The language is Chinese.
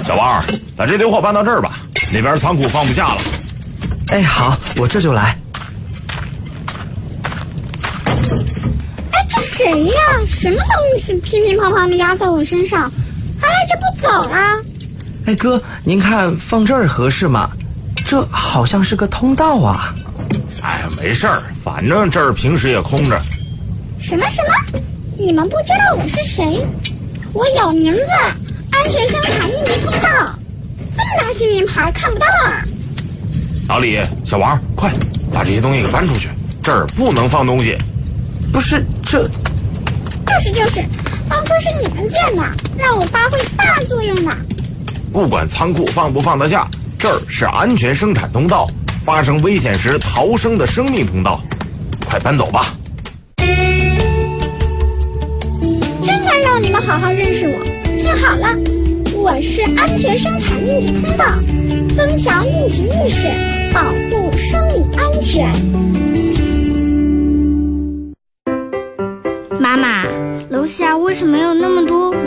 小王，把这堆货搬到这儿吧，那边仓库放不下了。 哎，好，我这就来。 哎，这谁呀？什么东西乒乒乓乓的压在我身上，还赖着不走啦？ 哎哥，您看放这儿合适吗？这好像是个通道啊。 哎呀，没事儿，反正这儿平时也空着。 什么？你们不知道我是谁？我有名字，安全生产应急通道。这么大信名牌看不到啊？ 老李，小王，快把这些东西给搬出去，这儿不能放东西。 不是，这就是，当初是你们建的，让我发挥大作用呢。 不管仓库放不放得下，这儿是安全生产通道，发生危险时逃生的生命通道。快搬走吧。 真该让你们好好认识我。听好了，我是安全生产应急通道，增强应急意识，保护生命安全。 妈妈，楼下为什么有那么多